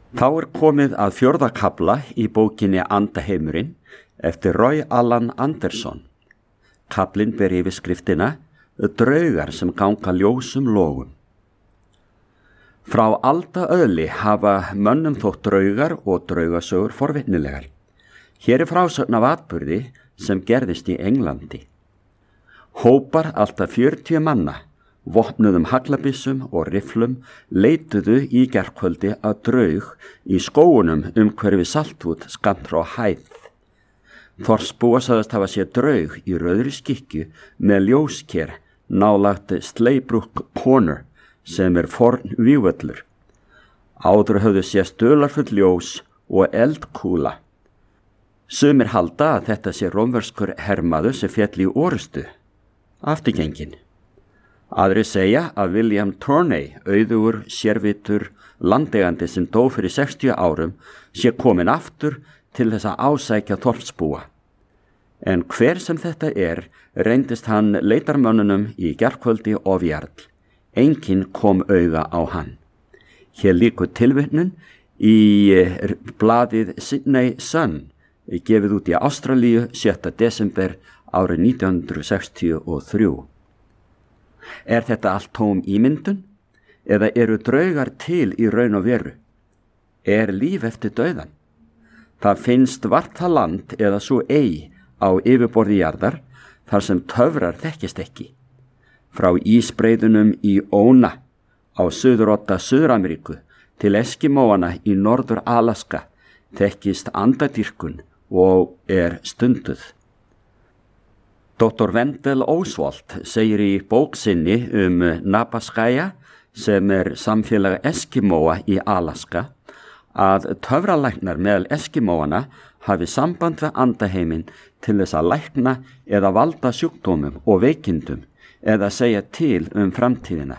Þá komið að 4. kafla í bókinni Andaheimurinn eftir Roy Allan Anderson. Kaflinn ber yfirskriftina Draugar sem ganga ljósum logum. Frá aldaöðli hafa mönnum þótt draugar og draugasögur forvitnilegar. Hér frásögn af atburði sem gerðist í Englandi. Hópar alltaf 40 manna, vopnuðum haglabissum og rifflum, leituðu í gærkvöldi að draug í skógunum umhverfi Saltwood skammt frá Hæð. Þorsbúa sagðist hafa séð draug í rauðri skikkju með ljósker nálægt Slaybrook Corner sem forn vígvöllur. Áður höfðu sést dularfull ljós og eldkúla. Sumir halda að þetta sé rómverskur hermaður sem féll í orustu, afturgengin. Aðrir segja að William Turney, auðugur, sérvitur, landeigandi sem dó fyrir 60 árum, sé komin aftur til þess að ásækja þorpsbúa. En hver sem þetta reyndist hann leitarmönnunum í gærkvöldi ofjarl. Enginn kom auga á hann. Hér líkur tilvitnun í blaðið Sydney Sun, gefið út í Ástralíu 7. desember árið 1963. Þetta allt tóm ímyndun? Eða eru draugar til í raun og veru? Líf eftir dauðan? Það finnst vart það land eða svo ei á yfirborði jarðar þar sem töfrar þekkist ekki. Frá ísbreiðunum í Óna á suðurodda Suður-Ameríku til Eskimóana í Norður Alaska þekkist andadýrkun og stunduð. Dr. Wendell Oswald segir í bók sinni Napaskaya sem samfélag Eskimóa í Alaska að töfralæknar meðal Eskimóana hafi samband við andaheiminn til þess að lækna eða valda sjúkdómum og veikindum eða segja til framtíðina.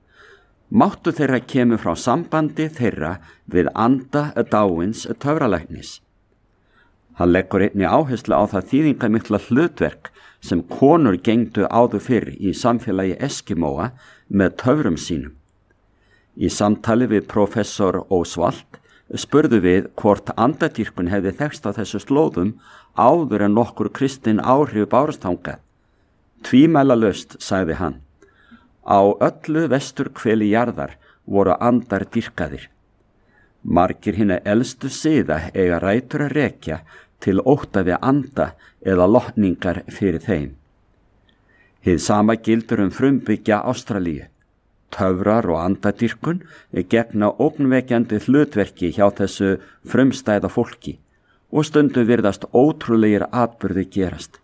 Máttur þeirra kemur frá sambandi þeirra við anda dáins töfralæknis. Hann leggur einnig áherslu á það þýðingarmikla hlutverk sem konur gegndu áður fyrr í samfélagi Eskimóa með töfrum sínum. Í samtali við professor Oswald spurðu við hvort andadýrkun hefði þekkst á þessu slóðum áður en nokkur kristin áhrif bárust þangað. Tvímælalaust, sagði hann. Á öllu vesturhveli jarðar voru andar dýrkaðir. Margir hinna elstu siða eiga rætur að rekja til ótta við anda eða lotningar fyrir þeim. Hið sama gildur frumbyggja Ástralíu. Töfrar og andadýrkun gegna ógnvekjandi hlutverki hjá þessu frumstæða fólki og stundum virðast ótrúlegir atburði gerast.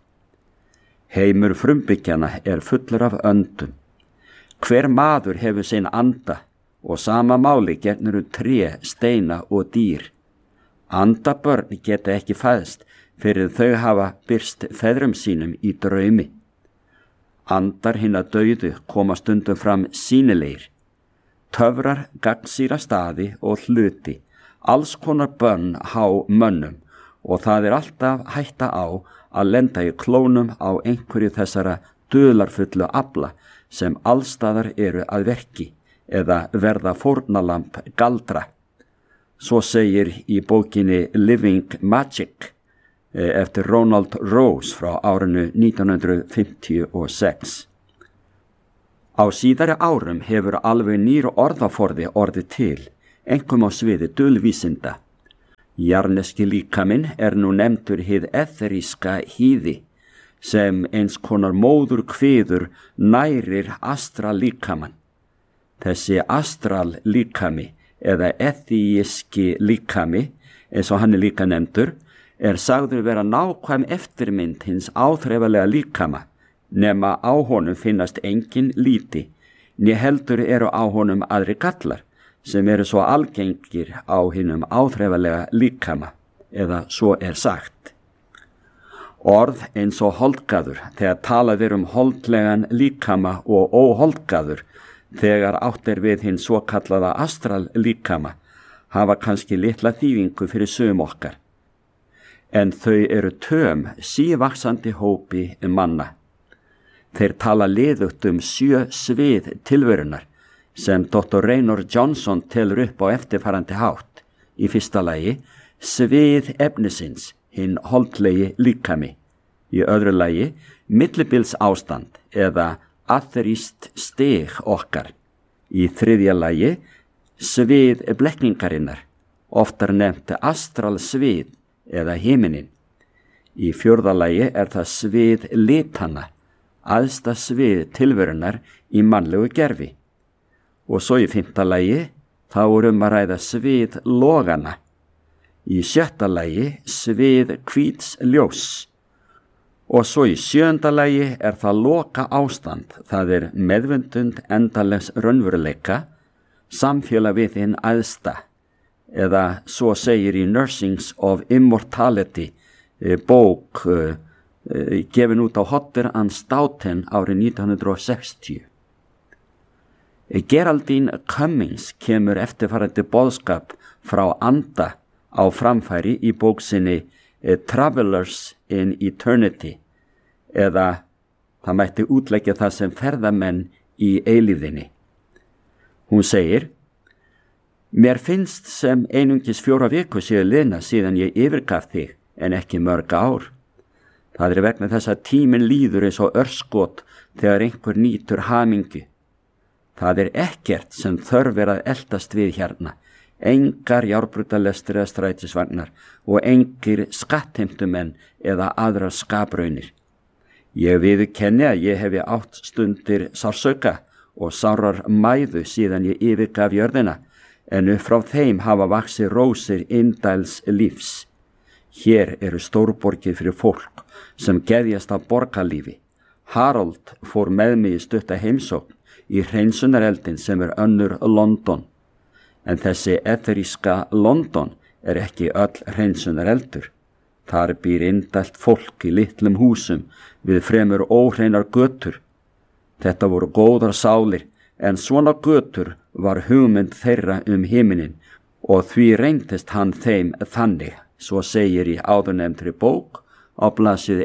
Heimur frumbyggjana fullur af öndum. Hver maður hefur sinn anda og sama máli gegnur tré, steina og dýr. Andabörn geta ekki fæðst fyrir þau hafa birst feðrum sínum í draumi. Andar hinna dauðu koma stundum fram sýnilegir. Töfrar gagnsýra staði og hluti, alls konar bönn há mönnum og það alltaf hætta á að lenda í klónum á einhverju þessara dularfullu afla sem allstaðar að verki eða verða fórnalamb galdra. Svo segir í bókinni Living Magic eftir Ronald Rose frá árinu 1956. Á síðari árum hefur alveg nýr orðaforði orðið til, einkum á sviði dulvísinda. Jarneski líkaminn nú nefndur hið etheríska hýði, sem eins konar móður kviður nærir astral líkamann. Þessi astral líkami eða etheíski líkami, eins og hann líka nefndur, sagður vera nákvæm eftirmynd hins áþreifanlega líkama, nema á honum finnast engin líti, né heldur á honum aðri gallar, sem svo algengir á hinum áþreifanlega líkama, eða svo sagt. Orð eins og holdgaður, þegar talað holdlegan líkama og óholdgaður, þegar átt við hinn svo kallaða astral líkama, hafa kannski litla þýðingu fyrir sum okkar. En þau töm sívaxandi hópi manna. Þeir tala liðugt 7 svið tilverunar sem Dr. Raynor Johnson telur upp á eftirfarandi hátt í fyrsta lagi svið efnisins, hinn holdlegi líkami. Í öðru lagi millibils ástand eða atheríst stig okkar. Í þriðja lagi svið blekkingarinnar, oftar nefnt astral svið eða himinin. Í fjórða lagi það svið litanna, æðsta svið tilverunar í mannlegu gerfi. Og svo í fimmta lagi þá að ræða svið logana. Í sjötta lagi svið hvíts ljós. Og svo í sjöunda lagi það loka ástand, það meðvundund endalegs raunveruleika, samfélag við hinn æðsta, eða svo segir í Nursings of Immortality, bók gefin út á Hodder and Stoughton árið 1960. Geraldine Cummings kemur eftirfarandi boðskap frá anda á framfæri í bók sinni Travelers in Eternity, eða það mætti útleggja það sem ferðamenn í eilífðinni. Hún segir: Mér finnst sem einungis 4 vikur séu liðnar síðan ég yfirgaf þig, en ekki mörg ár. Það vegna þess að tíminn líður eins og örskot þegar einhver nýtur hamingju. Það ekkert sem þörf að eltast við hérna, engar járnbrautalestir eða strætisvagnar og engir skattheimtumenn eða aðrar skapraunir. Ég viðurkenni að ég hefi átt stundir sársauka og sárar mæðu síðan ég yfirgaf jörðina, en upp frá þeim hafa vaxið rósir indæls lífs. Hér eru stórborgir fyrir fólk sem geðjast af borgarlífi. Harold fór með mig í stutta heimsókn í hreinsunareldin sem önnur London. En þessi etheríska London ekki öll hreinsunareldur. Þar býr indælt fólk í litlum húsum við fremur óhreinar götur. Þetta voru góðar sálir, en svona götur var hugmynd þeirra himinin og því reyndist hann þeim þannig, svo segir í áðurnefndri bók á blaðsíðu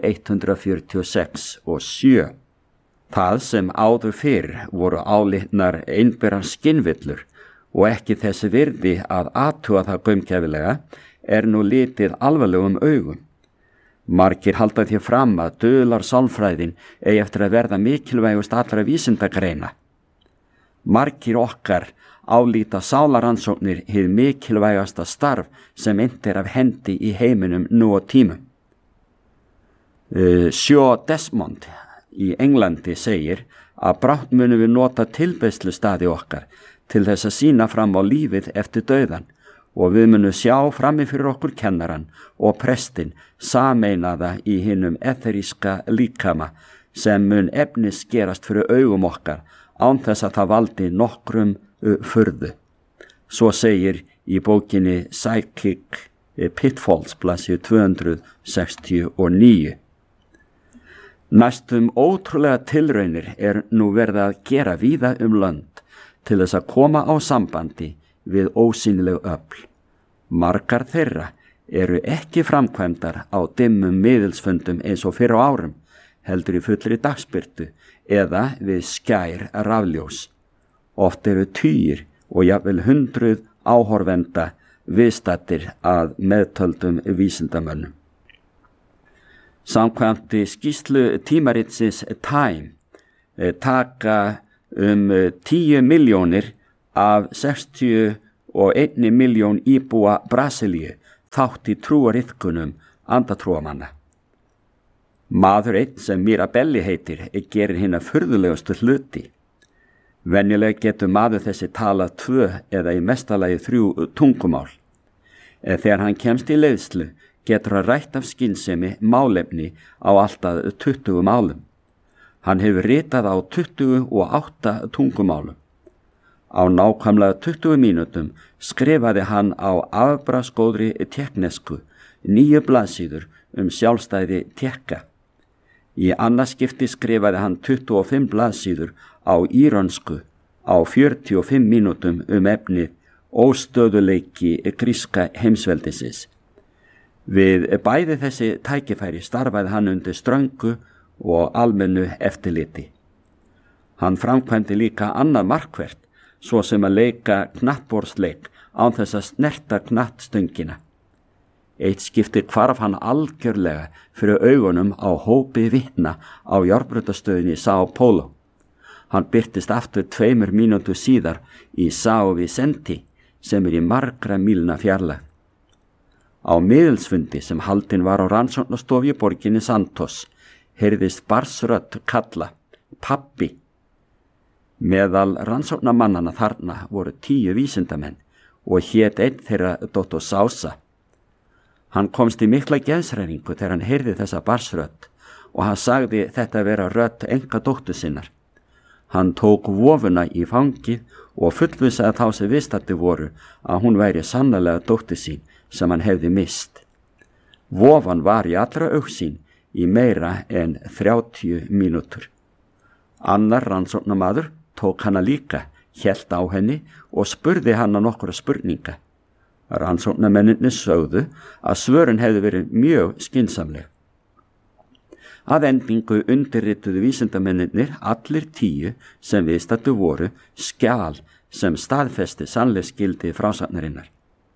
146 og 7. Það sem áður fyrr voru álitnar einberar skinnvillur og ekki þessi virði að athuga það gaumgæfilega nú litið alvarlegum augum. Margir halda því fram að dular sálfræðin eigi eftir að verða mikilvægust allra vísindagreina. Margir okkar álíta sálarannsóknir hið mikilvægasta starf sem innt af hendi í heiminum nú á tímum. Shaw Desmond í Englandi segir að brátt munum við nota tilbeiðslustaði okkar til þess að sýna fram á lífið eftir dauðan og við munum sjá frammi fyrir okkur kennaran og prestin sameinaða í hinum etheríska líkama sem mun efnis gerast fyrir augum okkar án þess að það valdi nokkrum furðu. Svo segir í bókinni Psychic Pitfalls blaðsíðu 269. Næstum ótrúlega tilraunir nú verið að gera víða lönd til þess að koma á sambandi við ósýnileg öfl. Margar þeirra eru ekki framkvæmdar á dimmum miðilsfundum eins og fyrr á árum, heldur í fullri dagsbirtu eða við skær rafljós. Oft eru tugir og jafnvel 100 áhorfenda viðstaddir að meðtöldum vísindamönnum. Samkvæmt skýrslu tímaritsins Time taka 10 milljónir af 61 milljón íbúa Brasilíu þátt í trúariðkunum andatrúamanna. Maður einn sem Mirabelli heitir gerir hina furðulegustu hluti. Venjulega getur maður þessi talað 2 eða í mestalagi 3 tungumál. Þegar hann kemst í leiðslu getur hann rætt af skynsemi málefni á alltaf 20 málum. Hann hefur ritað á 28 tungumálum. Á nákvæmlega 20 mínútum skrifaði hann á afbragðsgóðri tékknesku 9 blaðsíður sjálfstæði Tékka. Í annarskipti skrifaði hann 25 blaðsíður á írönsku á 45 mínútum efnið óstöðuleiki gríska heimsveldisins. Við bæði þessi tækifæri starfaði hann undir ströngu og almennu eftirliti. Hann framkvæmdi líka annað markvert, svo sem að leika knattborðsleik án þess að snerta knattstöngina. Eitt skipti hvarf hann algjörlega fyrir augunum á hópi vitna á járnbrautastöðinni í São Paulo. Hann birtist aftur 2 mínútur síðar í São Vicente sem í margra mílna fjarlægð. Á miðilsfundi sem haldinn var á rannsóknastofu í borginni Santos heyrðist barsrödd kalla, pabbi. Meðal rannsóknarmannana þarna voru 10 vísindamenn og hét einn þeirra Dr. Sousa. Hann komst í mikla geðshræringu þegar hann heyrði þessa barsrödd og hann sagði þetta vera rödd einkadóttur sinnar. Hann tók vofuna í fangið og fullvissaði þá sem viðstaddir voru að hún væri sannarlega dóttir sín sem hann hefði mist. Vofan var í allra augsýn í meira en 30 mínútur. Annar rannsóknarmaður tók hana líka, hélt á henni og spurði hana nokkura spurninga. Rannsóknarmennirnir sögðu að svörin hefði verið mjög skynsamleg. Að endingu undirrituðu vísindamennirnir allir 10 sem viðstaddir voru skjal sem staðfesti sannleiksgildi frásagnarinnar.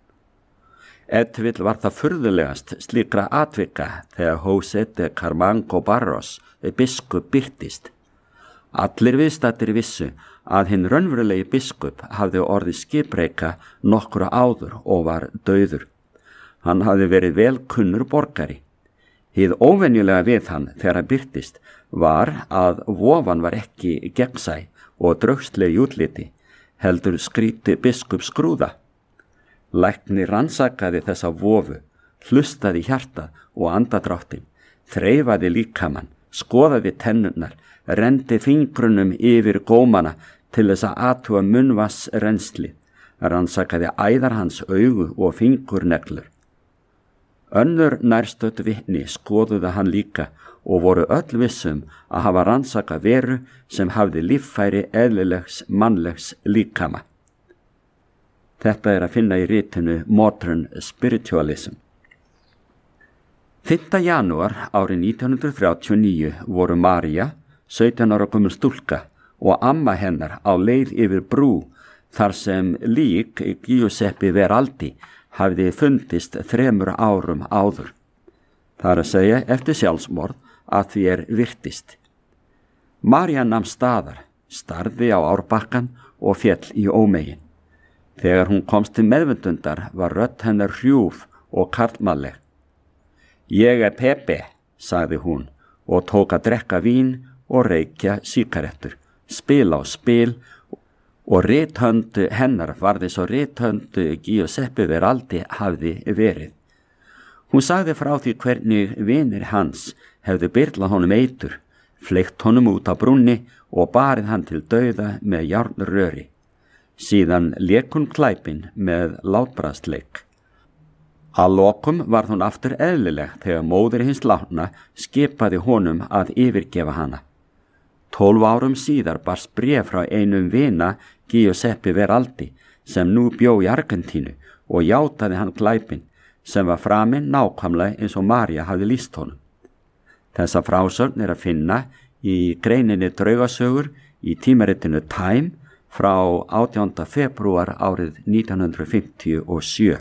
Ef vill var það furðulegast slíkra atvika þegar José de Camargo Barros biskup birtist. Allir viðstaddir vissu að hinn raunverulegi biskup hafði orðið skipbreyka nokkura áður og var dauður. Hann hafði verið vel kunnur borgari. Hið óvenjulega við hann þegar hann birtist var að vofan var ekki gegnsæ og draugsleg í útliti, heldur skríti biskup skrúða. Læknir rannsakaði þessa vofu, hlustaði hjartað og andadráttin, þreifaði líkamann, skoðaði tennurnar, rendi fingrunum yfir gómana til þess að athuga munnvatnsrennsli, rannsakaði æðar hans augu og fingurneglur. Önnur nærstödd vitni skoðuðu hann líka og voru öll vissum að hafa rannsakað veru sem hafði líffæri eðlilegs mannlegs líkama. Þetta er að finna í ritinu Modern Spiritualism. 5. janúar árið 1939 voru María, 17 ára gömul stúlka, og amma hennar á leið yfir brú þar sem lík Giuseppe Veraldi hafði fundist 3 árum áður. Það er að segja eftir sjálfsmorð að því virtist. María nam staðar, starði á árbakkan og féll í ómegin. Þegar hún komst til meðvindundar var rödd hennar hrjúf og karlmannleg. Ég er Pepe, sagði hún og tók að drekka vín og reykja sígarettur, spila á spil og rithönd hennar varði svo rithönd Giuseppe Veraldi hafði verið. Hún sagði frá því hvernig vinir hans hefðu byrlað honum eitur, fleygt honum út á brúnni og barið hann til dauða með járnröri. Síðan lék hún klæpin með látbragðsleik. Að lokum varð hún aftur eðlileg þegar móðir hins látna skipaði honum að yfirgefa hana. 12 árum síðar barst bréf frá einum vina Giuseppe Veraldi sem nú bjó í Argentínu og játaði hann glæpin sem var framinn nákvæmlega eins og María hafði lýst honum. Þessa frásögn er að finna í greininni Draugasögur í tímaritinu Time frá 18. febrúar árið 1957.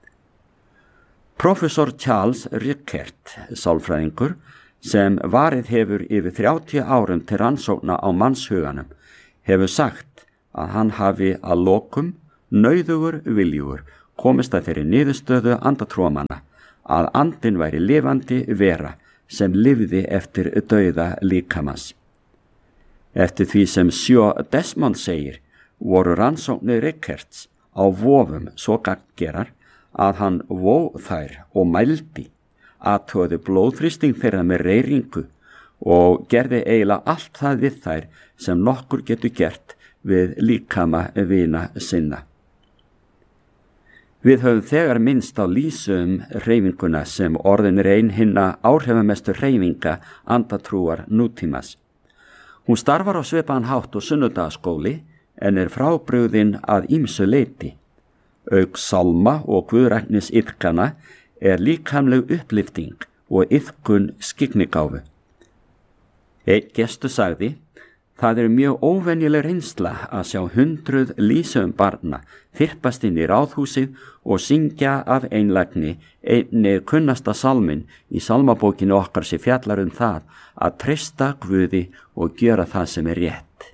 Professor Charles Rickert, sálfræðingur, sem varið hefur yfir 30 árum til rannsókna á mannshuganum, hefur sagt að hann hafi að lokum nauðugur viljugur komist að þeirri niðurstöðu andatrúamanna að andinn væri lifandi vera sem lifði eftir dauða líkamans. Eftir því sem Sjó Desmond segir, voru rannsóknir Rickerts á vofum svo gagngerar að hann vó þær og mældi, athugaði blóðþrýsting þeirra með reyringu og gerði eiginlega allt það við þær sem nokkur getur gert við líkama vina sinna. Við höfum þegar minnst á lýsu hreyfinguna sem orðin er ein hinna áhrifamestu hreyfinga andatrúar nútímas. Hún starfar á svipaðan hátt og sunnudagaskóli en er frábrugðin að ýmsu leyti. Auk sálma og guðræknis iðkana er líkamleg upplifting og iðkun skyggnigáfu. Einn gestur sagði, Það mjög óvenjuleg reynsla að sjá 100 lísum barna þyrpast inn í ráðhúsið og syngja af einlægni einni kunnasta sálmin í sálmabókinu okkar sem fjallar það að treysta Guði og gjöra það sem rétt.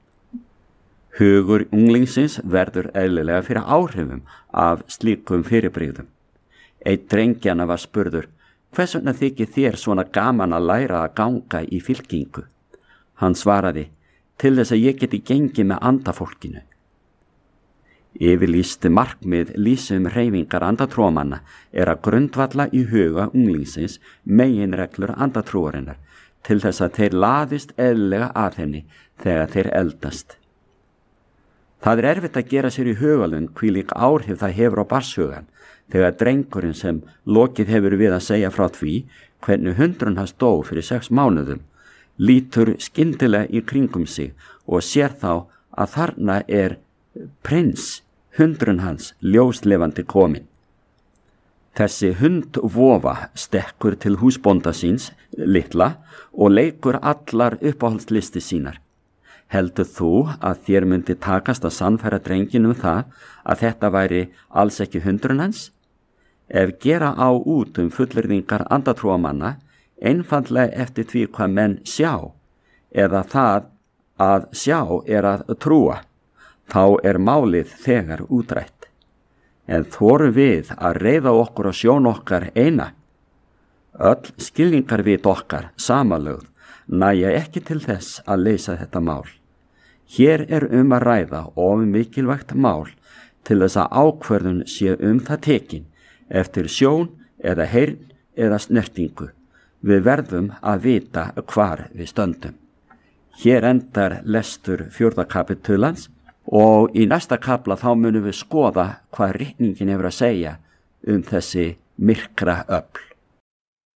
Hugur unglingsins verður eðlilega fyrir áhrifum af slíkum fyrirbrigðum. Einn drengjana var spurður: hvers vegna þykir þér svona gaman að læra að ganga í fylkingu? Hann svaraði: til þess að ég geti gengið með andafólkinu. Yfirlýst markmið lísum hreyfingar andatrúamanna að grundvalla í huga unglingsins meginreglur andatrúarinnar til þess að þeir laðist eðlilega að henni þegar þeir eldast. Það erfitt að gera sér í hugalund hvílík áhrif það hefur á barnshugan þegar drengurinn sem lokið hefur við að segja frá því hvernig hundurinn hans dó fyrir 6 mánuðum lítur skyndilega í kringum sig og sér þá að þarna prins, hundurinn hans, ljóslefandi kominn. Þessi hundvofa stekkur til húsbónda síns litla og leikur allar uppáhaldslisti sínar. Heldur þú að þér myndi takast að sannfæra drenginum það að þetta væri alls ekki hundurinn hans? Ef gera á út fullyrðingar andatrúamanna einfaldlega eftir því hvað menn sjá, eða það að sjá að trúa, þá málið þegar útrætt. En þorum við að reiða okkur á sjón okkar eina? Öll skilningarvit okkar samanlögð nægja ekki til þess að leysa þetta mál. Hér að ræða of mikilvægt mál til þess að ákvörðun sé það tekin eftir sjón eða heyrn eða snertingu. Við verðum að vita hvar við stöndum. Hér endar lestur 4. kapitulans og í næsta kapla þá munum við skoða hvað ritningin hefur að segja þessi myrkra öfl.